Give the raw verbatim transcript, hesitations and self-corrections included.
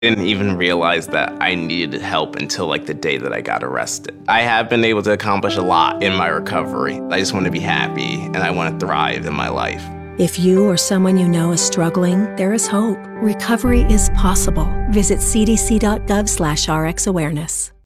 Didn't even realize that I needed help until like the day that I got arrested. I have been able to accomplish a lot in my recovery. I just want to be happy and I want to thrive in my life. If you or someone you know is struggling, there is hope. Recovery is possible. Visit c d c dot gov slash r x awareness.